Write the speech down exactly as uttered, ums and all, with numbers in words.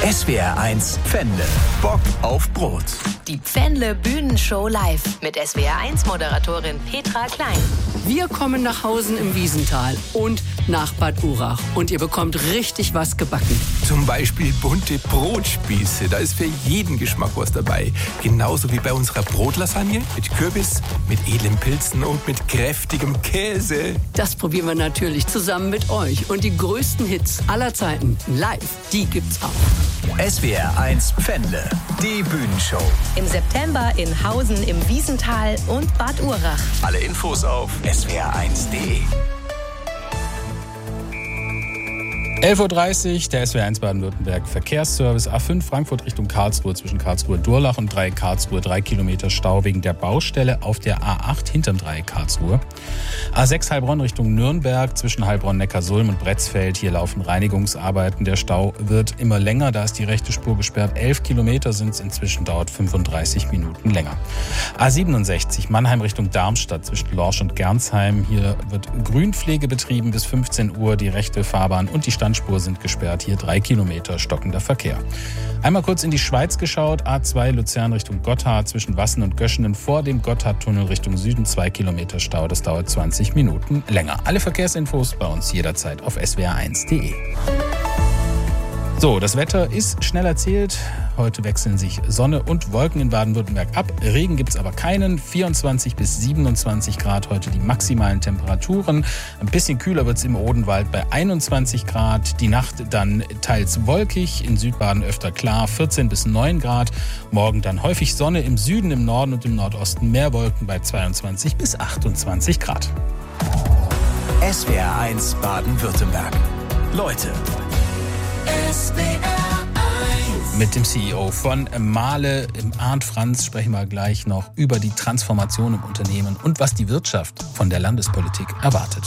S W R eins Pfändle. Bock auf Brot. Die Pfändle Bühnenshow live mit S W R eins Moderatorin Petra Klein. Wir kommen nach Hausen im Wiesental und nach Bad Urach. Und ihr bekommt richtig was gebacken. Zum Beispiel bunte Brotspieße. Da ist für jeden Geschmack was dabei. Genauso wie bei unserer Brotlasagne mit Kürbis, mit edlen Pilzen und mit kräftigem Käse. Das probieren wir natürlich zusammen mit euch. Und die größten Hits aller Zeiten live, die gibt's auch. S W R eins Pfändle. Die Bühnenshow. Im September in Hausen im Wiesental und Bad Urach. Alle Infos auf S W R eins punkt de. elf Uhr dreißig, der S W R eins Baden-Württemberg Verkehrsservice. A fünf Frankfurt Richtung Karlsruhe zwischen Karlsruhe-Durlach und Dreieck Karlsruhe. Drei Kilometer Stau wegen der Baustelle auf der A acht hinterm Dreieck Karlsruhe. A sechs Heilbronn Richtung Nürnberg zwischen Heilbronn-Neckarsulm und Bretzfeld. Hier laufen Reinigungsarbeiten. Der Stau wird immer länger. Da ist die rechte Spur gesperrt. Elf Kilometer sind es inzwischen, dauert fünfunddreißig Minuten länger. A siebenundsechzig Mannheim Richtung Darmstadt zwischen Lorsch und Gernsheim. Hier wird Grünpflege betrieben bis fünfzehn Uhr. Die rechte Fahrbahn und die Stand Spur sind gesperrt, hier drei Kilometer stockender Verkehr. Einmal kurz in die Schweiz geschaut, A zwei Luzern Richtung Gotthard zwischen Wassen und Göschenen vor dem Gotthardtunnel Richtung Süden, zwei Kilometer Stau, das dauert zwanzig Minuten länger. Alle Verkehrsinfos bei uns jederzeit auf S W R eins punkt de. So, das Wetter ist schnell erzählt. Heute wechseln sich Sonne und Wolken in Baden-Württemberg ab. Regen gibt es aber keinen. vierundzwanzig bis siebenundzwanzig Grad heute die maximalen Temperaturen. Ein bisschen kühler wird es im Odenwald bei einundzwanzig Grad. Die Nacht dann teils wolkig, in Südbaden öfter klar, vierzehn bis neun Grad. Morgen dann häufig Sonne im Süden, im Norden und im Nordosten mehr Wolken bei zweiundzwanzig bis achtundzwanzig Grad. S W R eins Baden-Württemberg. Leute. S W R eins. Mit dem C E O von Mahle, Arndt Franz, sprechen wir gleich noch über die Transformation im Unternehmen und was die Wirtschaft von der Landespolitik erwartet.